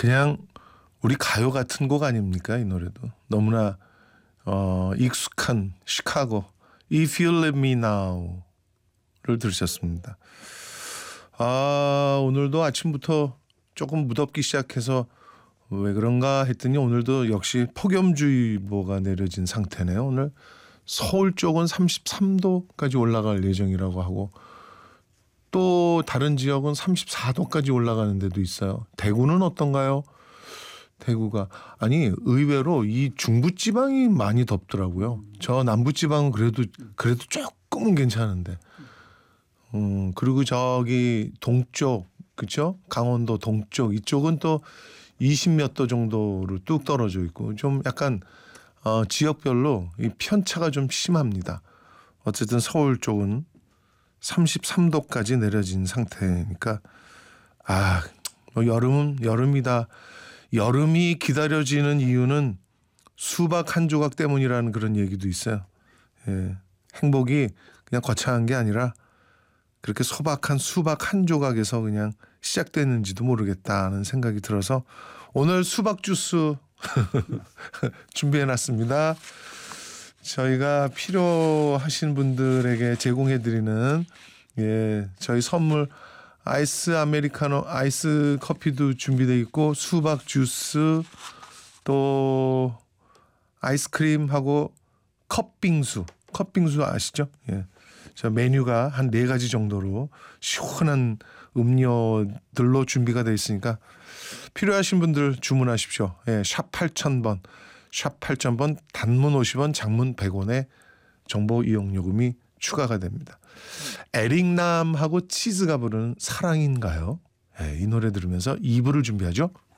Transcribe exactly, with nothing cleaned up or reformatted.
그냥 우리 가요 같은 곡 아닙니까? 이 노래도 너무나 어, 익숙한 시카고 If You Let Me Now를 들으셨습니다. 아, 오늘도 아침부터 조금 무덥기 시작해서 왜 그런가 했더니 오늘도 역시 폭염주의보가 내려진 상태네요. 오늘 서울 쪽은 삼십삼 도까지 올라갈 예정이라고 하고 또 다른 지역은 삼십사 도까지 올라가는 데도 있어요. 대구는 어떤가요? 대구가 아니 의외로 이 중부지방이 많이 덥더라고요. 저 남부지방은 그래도 그래도 조금은 괜찮은데. 음 그리고 저기 동쪽 그렇죠? 강원도 동쪽 이쪽은 또 이십 몇 도 정도로 뚝 떨어져 있고 좀 약간 어, 지역별로 이 편차가 좀 심합니다. 어쨌든 서울 쪽은 삼십삼 도까지 내려진 상태니까 아, 뭐 여름은 여름이다. 여름이 기다려지는 이유는 수박 한 조각 때문이라는 그런 얘기도 있어요. 예, 행복이 그냥 거창한 게 아니라 그렇게 소박한 수박 한 조각에서 그냥 시작되는지도 모르겠다는 생각이 들어서 오늘 수박 주스 준비해놨습니다. 저희가 필요하신 분들에게 제공해드리는 예, 저희 선물 아이스 아메리카노, 아이스 커피도 준비되어 있고 수박 주스 또 아이스크림하고 컵빙수, 컵빙수 아시죠? 예, 저 메뉴가 한 네 가지 정도로 시원한 음료들로 준비가 되어 있으니까 필요하신 분들 주문하십시오. 예, 샵 팔천 번, 샵 팔천 번 단문 오십 원, 장문 백 원에 정보 이용 요금이 추가가 됩니다. 에릭남하고 치즈가 부르는 사랑인가요? 예, 이 노래 들으면서 이 부를 준비하죠.